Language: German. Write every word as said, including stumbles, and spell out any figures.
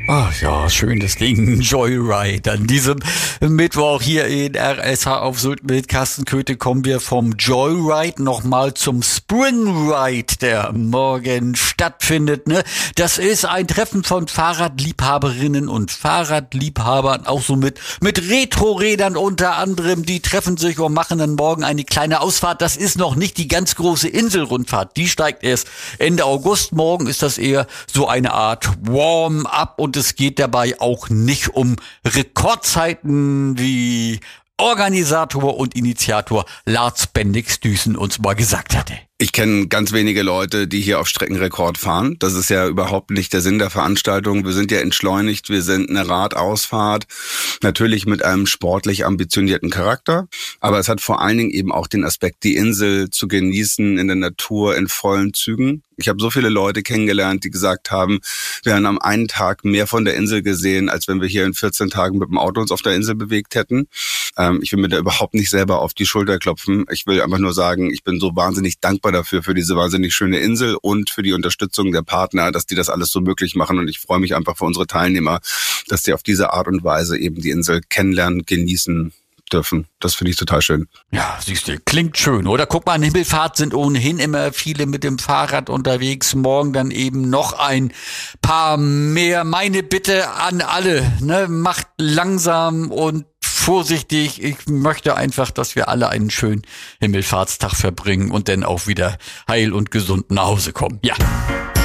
Ach ja, schönes Ding, Joyride. An diesem Mittwoch hier in R S H auf Sylt mit Carsten Köthe kommen wir vom Joyride nochmal zum Springride, der morgen stattfindet. Ne? Das ist ein Treffen von Fahrradliebhaberinnen und Fahrradliebhabern, auch so mit, mit Retro-Rädern unter anderem. Die treffen sich und machen dann morgen eine kleine Ausfahrt. Das ist noch nicht die ganz große Inselrundfahrt. Die steigt erst Ende August. Morgen ist das eher so eine Art Warm-up und es geht dabei auch nicht um Rekordzeiten, wie Organisator und Initiator Lars Bendix-Düßen uns mal gesagt hatte. Ich kenne ganz wenige Leute, die hier auf Streckenrekord fahren. Das ist ja überhaupt nicht der Sinn der Veranstaltung. Wir sind ja entschleunigt, wir sind eine Radausfahrt, natürlich mit einem sportlich ambitionierten Charakter. Aber es hat vor allen Dingen eben auch den Aspekt, die Insel zu genießen in der Natur in vollen Zügen. Ich habe so viele Leute kennengelernt, die gesagt haben, wir haben am einen Tag mehr von der Insel gesehen, als wenn wir hier in vierzehn Tagen mit dem Auto uns auf der Insel bewegt hätten. Ähm, ich will mir da überhaupt nicht selber auf die Schulter klopfen. Ich will einfach nur sagen, ich bin so wahnsinnig dankbar dafür, für diese wahnsinnig schöne Insel und für die Unterstützung der Partner, dass die das alles so möglich machen. Und ich freue mich einfach für unsere Teilnehmer, dass die auf diese Art und Weise eben die Insel kennenlernen, genießen dürfen. Das finde ich total schön. Ja, siehst du, klingt schön, oder? Guck mal, an Himmelfahrt sind ohnehin immer viele mit dem Fahrrad unterwegs. Morgen dann eben noch ein paar mehr. Meine Bitte an alle, ne? Macht langsam und vorsichtig. Ich möchte einfach, dass wir alle einen schönen Himmelfahrtstag verbringen und dann auch wieder heil und gesund nach Hause kommen. Ja.